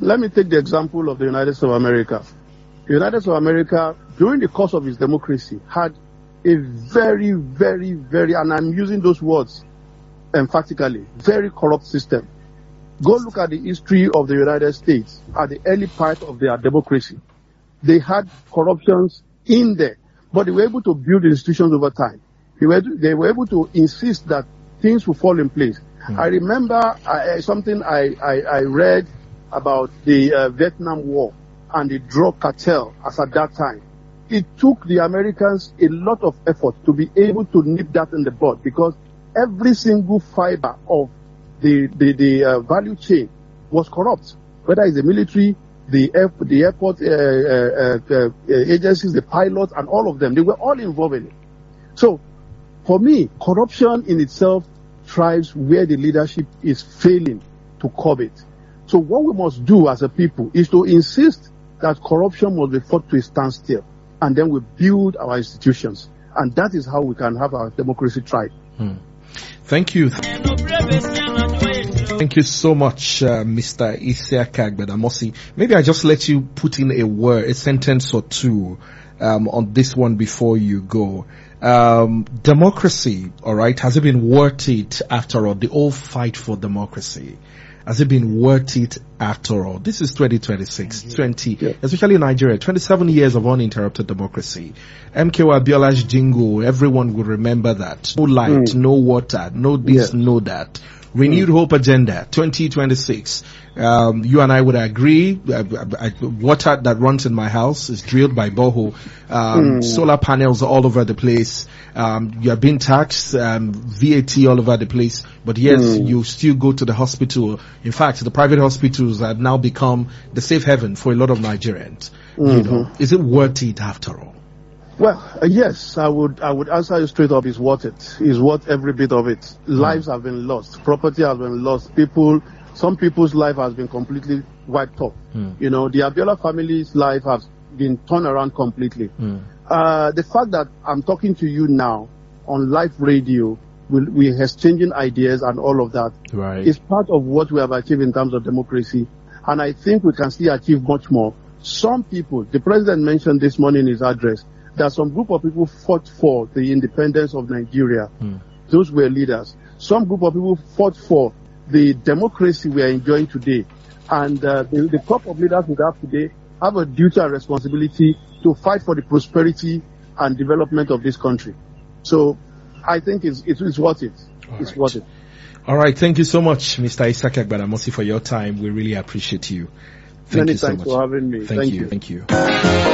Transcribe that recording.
let me take the example of the United States of America. The United States of America, during the course of its democracy, had a very, very, very, and I'm using those words emphatically, very corrupt system. Go look at the history of the United States at the early part of their democracy. They had corruptions in there, but they were able to build institutions over time. They were able to insist that things would fall in place. I remember something I read about the Vietnam War and the drug cartel as at that time. It took the Americans a lot of effort to be able to nip that in the bud, because every single fiber of the value chain was corrupt, whether it's the military, the airport agencies, the pilots, and all of them. They were all involved in it. So, for me, corruption in itself thrives where the leadership is failing to curb it. So what we must do as a people is to insist that corruption must be fought to a standstill, and then we build our institutions. And that is how we can have our democracy thrive. Thank you. Thank you so much, Mr. Isiaka Agbedamosi. Maybe I just let you put in a sentence or two on this one before you go. Democracy, all right, has it been worth it after all? The old fight for democracy, has it been worth it after all? This is 2026, especially in Nigeria, 27 years of uninterrupted democracy. MKO Abiola's jingle, everyone will remember that. No light, no water, no this, no that. Renewed Hope Agenda 2026. You and I would agree. Water that runs in my house is drilled by borehole. Solar panels all over the place. You are being taxed. VAT all over the place. But yes, you still go to the hospital. In fact, the private hospitals have now become the safe haven for a lot of Nigerians. You know, is it worth it after all? Well, yes, I would answer you straight up. It's worth it. It's worth every bit of it. Lives have been lost. Property has been lost. Some people's life has been completely wiped off. You know, the Abiola family's life has been turned around completely. The fact that I'm talking to you now on live radio, we're exchanging ideas and all of that, is part of what we have achieved in terms of democracy. And I think we can still achieve much more. Some people, the president mentioned this morning in his address, that some group of people fought for the independence of Nigeria. Those were leaders. Some group of people fought for the democracy we are enjoying today. And the crop of leaders we have today have a duty and responsibility to fight for the prosperity and development of this country. So I think it's worth it. It's worth it. All right. Thank you so much, Mr. Isiaka Agbedamosi, for your time. We really appreciate you. Many thanks for having me. Thank you.